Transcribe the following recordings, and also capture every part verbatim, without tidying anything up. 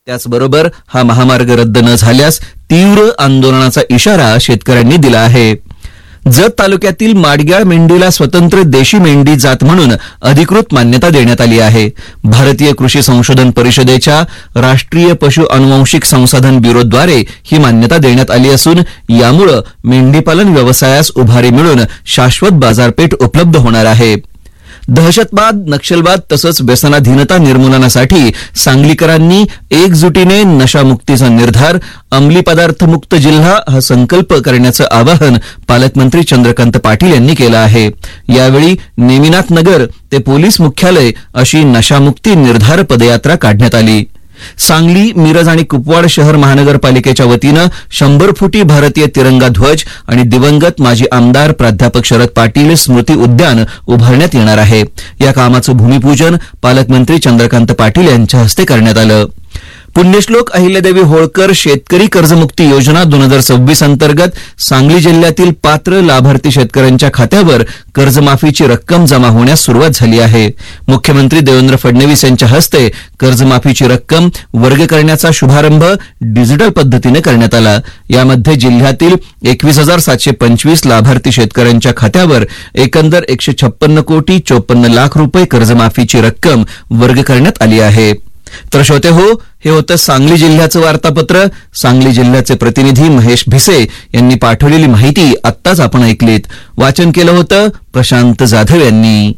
त्याचबरोबर हा महामार्ग रद्द न झाल्यास तीव्र आंदोलनाचा इशारा शेतकऱ्यांनी दिला आहे. जत तालुक्यातील माडग्याळ मेंढीला स्वतंत्र देशी मेंढी जात म्हणून अधिकृत मान्यता देण्यात आली आहे. भारतीय कृषी संशोधन परिषदेच्या राष्ट्रीय पशु अनुवांशिक संसाधन ब्युरोद्वारे ही मान्यता देण्यात आली असून यामुळे मेंढीपालन व्यवसायास उभारी मिळून शाश्वत बाजारपेठ उपलब्ध होणार आहे. दहशतवाद, नक्षलवाद तसंच व्यसनाधीनता निर्मूलनासाठी सांगलीकरांनी एकजुटीने नशामुक्तीचा निर्धार, अंमली पदार्थ मुक्त जिल्हा हा संकल्प करण्याचं आवाहन पालकमंत्री चंद्रकांत पाटील यांनी केलं आहे. यावेळी नेमिनाथ नगर ते पोलीस मुख्यालय अशी नशामुक्ती निर्धार पदयात्रा काढण्यात आली. सांगली, मिरज आणि कुपवाड शहर महानगरपालिकेच्या वतीनं शंभर फुटी भारतीय तिरंगा ध्वज आणि दिवंगत माजी आमदार प्राध्यापक शरद पाटील स्मृती उद्यान उभारण्यात येणार आहे. या कामाचं भूमिपूजन पालकमंत्री चंद्रकांत पाटील यांच्या हस्ते करण्यात आलं. पुण्यश्लोक अहिल्यादेवी होळकर शेतकरी कर्जमुक्ती योजना दोन हजार सव्वीस अंतर्गत सांगली जिल्ह्यातील पात्र लाभार्थी शेतकऱ्यांच्या खात्यावर कर्जमाफीची रक्कम जमा होण्यास सुरुवात झाली आहे. मुख्यमंत्री देवेंद्र फडणवीस यांच्या हस्ते कर्जमाफीची रक्कम वर्ग करण्याचा शुभारंभ डिजिटल पद्धतीने करण्यात आला. यामध्ये जिल्ह्यातील एकवीस हजार सातशे पंचवीस लाभार्थी शेतकऱ्यांच्या खात्यावर एकंदर एकशे छप्पन्न कोटी चोपन्न लाख रुपये कर्जमाफीची रक्कम वर्ग करण्यात आली आहे. तर श्रोते हो, हे होतं सांगली जिल्ह्याचं वार्तापत्र. सांगली जिल्ह्याचे प्रतिनिधी महेश भिसे यांनी पाठवलेली माहिती आत्ताच आपण ऐकलीत. वाचन केलं होतं प्रशांत जाधव यांनी.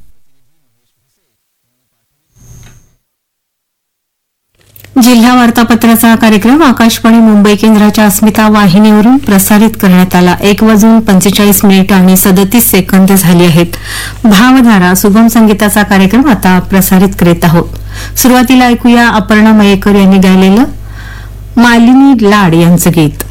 जिल्हा वार्तापत्राचा कार्यक्रम आकाशवाणी मुंबई केंद्राच्या अस्मिता वाहिनीवरून प्रसारित करण्यात आला. एक वाजून पंचेचाळीस मिनिट आणि सदतीस सेकंद झाली आहेत. भावधारा सुगम संगीताचा कार्यक्रम आता प्रसारित करीत आहोत. सुरुवातीला ऐकूया अपर्णा मयेकर यांनी गायलेलं मालिनी लाड यांचं गीत.